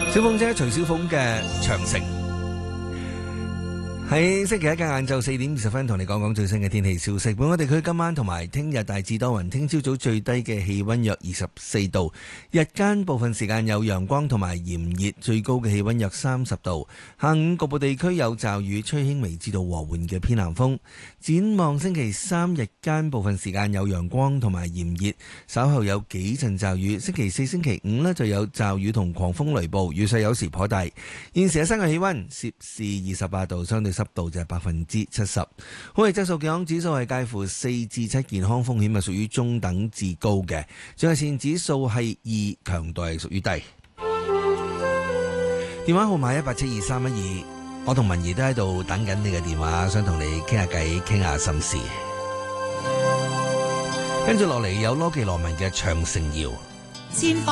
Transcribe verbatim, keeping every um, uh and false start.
小鳳姐徐小鳳嘅長城，喺星期一嘅晏晝四點二十分同你講講最新嘅天氣消息。本港地區今晚同埋聽日大致多雲，聽朝早最低嘅氣溫約二十四度，日間部分時間有陽光同埋炎熱，最高嘅氣溫約三十度。下午局部地區有驟雨，吹輕微至到和緩嘅偏南風。展望星期三日間部分時間有陽光同埋炎熱，稍後有幾陣驟雨。星期四、星期五呢就有驟雨同狂風雷暴，雨勢有時頗大。現時嘅室外氣溫攝氏二十八度，相對濕度就係百分之七十。空氣質素健康指數係介乎四至七，健康風險係屬於中等至高嘅。紫外線指數係二，強度係屬於低。電話號碼一八七二三一二，我同文儀都喺度等緊你嘅電話，想同你傾下偈，傾下心事。跟住落嚟有羅技羅文嘅長城謠。